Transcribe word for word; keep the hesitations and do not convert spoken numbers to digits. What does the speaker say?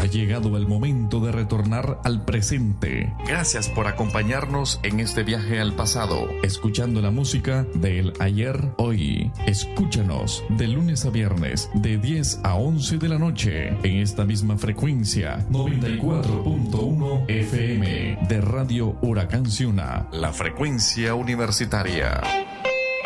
llegado el momento de retornar al presente. Gracias por acompañarnos en este viaje al pasado, escuchando la música del ayer, hoy. Escúchanos de lunes a viernes, de diez a once de la noche, en esta misma frecuencia, noventa y cuatro punto uno F M, de Radio Huracán Ciuna, la frecuencia universitaria.